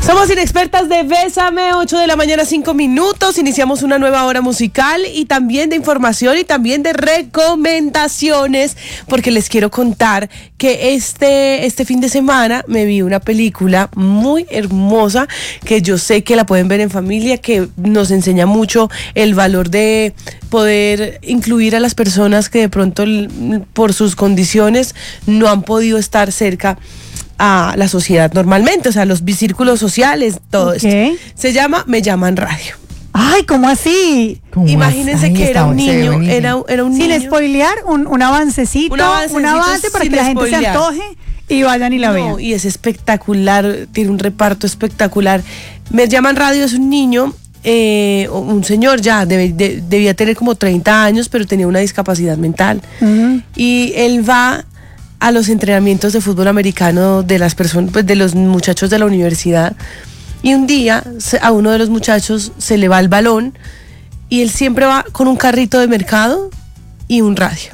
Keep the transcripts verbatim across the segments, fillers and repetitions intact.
Somos Inexpertas de Bésame, ocho de la mañana, cinco minutos. Iniciamos una nueva hora musical y también de información y también de recomendaciones, porque les quiero contar que este, este fin de semana me vi una película muy hermosa que yo sé que la pueden ver en familia, que nos enseña mucho el valor de poder incluir a las personas que de pronto por sus condiciones no han podido estar cerca a la sociedad normalmente, o sea, los círculos sociales, todo Okay. esto. Se llama Me Llaman Radio. Ay, ¿cómo así? ¿Cómo Imagínense así? que era Está- un se ve niño, buenísimo. era, era un Sin niño. spoilear, un, un avancecito, Un avancecito un avance para que sin la gente se spoilear. antoje y vayan y la No, vean. y es espectacular, tiene un reparto espectacular. Me Llaman Radio es un niño, eh, un señor ya, debe- de- debía tener como treinta años, pero tenía una discapacidad mental. Ujú. Y él va a los entrenamientos de fútbol americano de las personas, pues de los muchachos de la universidad. Y un día se- a uno de los muchachos se le va el balón y él siempre va con un carrito de mercado y un radio.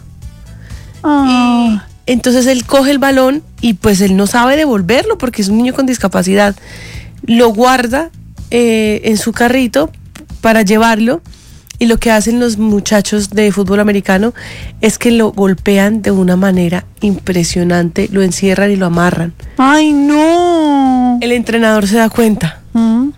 Ah, Y entonces él coge el balón y pues él no sabe devolverlo porque es un niño con discapacidad. Lo guarda eh, en su carrito para llevarlo y lo que hacen los muchachos de fútbol americano es que lo golpean de una manera impresionante, lo encierran y lo amarran. Ay, no. El entrenador se da cuenta Mm.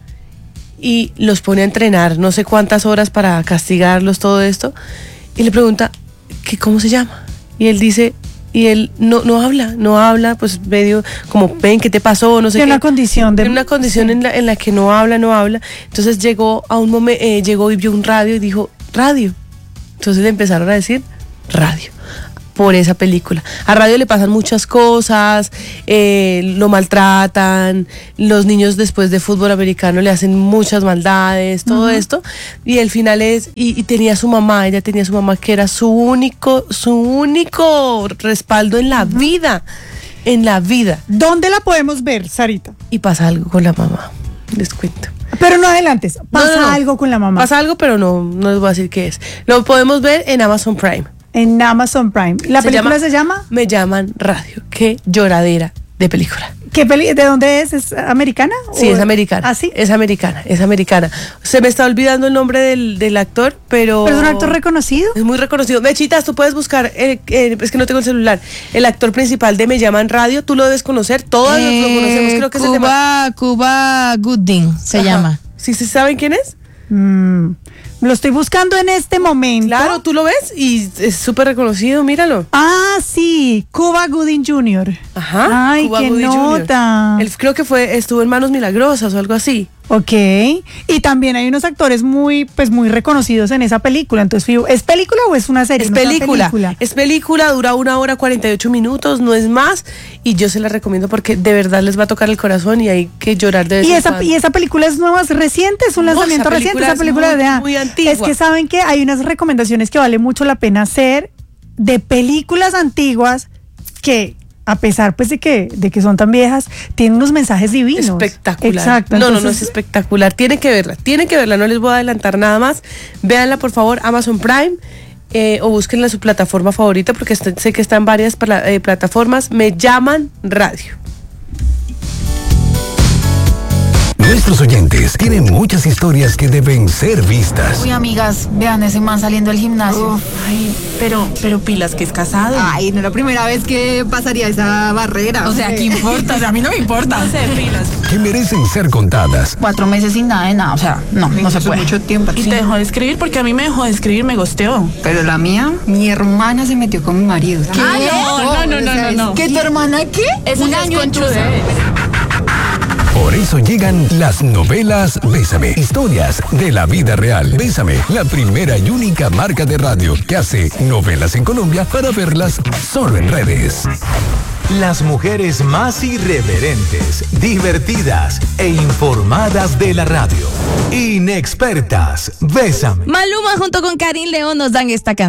y los pone a entrenar no sé cuántas horas para castigarlos, todo esto, y le pregunta que cómo se llama. Y él dice, y él no, no habla, no habla, pues medio como, ven, ¿qué te pasó? No sé De qué. una condición de- En una condición sí. en, la, en la que no habla, no habla. Entonces llegó a un momento, eh, llegó y vio un radio y dijo, radio. Entonces le empezaron a decir, radio. Por esa película. A Radio le pasan muchas cosas, eh, lo maltratan, los niños después de fútbol americano le hacen muchas maldades, todo esto. Y el final es, y, y tenía su mamá, ella tenía su mamá que era su único, su único respaldo en la vida, en la vida. ¿Dónde la podemos ver, Sarita? Y pasa algo con la mamá, les cuento. Pero no adelantes, pasa No, no, no. algo con la mamá. Pasa algo, pero no, no les voy a decir qué es. Lo podemos ver en Amazon Prime. En Amazon Prime. ¿La Se película llama- se llama? Me Llaman Radio. Qué lloradera de película. ¿Qué peli ¿De dónde es? ¿Es americana? Sí, ¿O- es americana. ¿Ah, sí? Es americana, es americana. Se me está olvidando el nombre del, del actor, pero... ¿Pero es un actor reconocido? Es muy reconocido. Mechitas, tú puedes buscar, eh, eh, es que no tengo el celular, el actor principal de Me Llaman Radio, tú lo debes conocer, todos lo conocemos, creo que es el de... Cuba, Cuba Gooding se Ajá. llama. ¿Sí se saben quién es? Mm, lo estoy buscando en este momento. Claro, tú lo ves y es súper reconocido, míralo. Ah, sí, Cuba Gooding junior Ajá. Ay, Cuba qué Gooding Junior nota. Él creo que fue, estuvo en Manos Milagrosas o algo así. Ok. Y también hay unos actores muy, pues, muy reconocidos en esa película. Entonces, fijo, ¿es película o es una serie? Es No, una película, es película, dura una hora cuarenta y ocho minutos, no es más, y yo se la recomiendo porque de verdad les va a tocar el corazón y hay que llorar de vez Y en esa, cuando. y esa película es nueva, es reciente, es un No, lanzamiento esa reciente, película esa es película muy- de ah, muy antigua. Es que saben que hay unas recomendaciones que vale mucho la pena hacer de películas antiguas que, a pesar pues de que, de que son tan viejas, tienen unos mensajes divinos. Espectacular. Exacto. No, no, no, es entonces, espectacular. Tienen que verla, tienen que verla, no les voy a adelantar nada más. Véanla, por favor, Amazon Prime, eh, o búsquenla en su plataforma favorita, porque está- sé que está en varias pla- eh, plataformas. Me Llaman Radio. Nuestros oyentes tienen muchas historias que deben ser vistas. Uy, amigas, vean ese man saliendo del gimnasio. Ay, pero, pero pilas que es casado. Ay, no es la primera vez que pasaría esa barrera. O sea, ¿qué importa? O sea, a mí no me importa. No sé, pilas. Que merecen ser contadas. Cuatro meses sin nada de nada, o sea, no, no se Eso es puede. mucho tiempo. Y Sí. te dejó de escribir porque a mí me dejó de escribir, me gosteó. Pero la mía, mi hermana se metió con mi marido. ¿Qué? No, no, no, no, no. ¿Qué, tu hermana qué? Eso Un ya es año en conchudez. Por eso llegan las novelas Bésame. Historias de la vida real. Bésame, la primera y única marca de radio que hace novelas en Colombia para verlas solo en redes. Las mujeres más irreverentes, divertidas e informadas de la radio. Inexpertas, Bésame. Maluma junto con Karin León nos dan esta canción.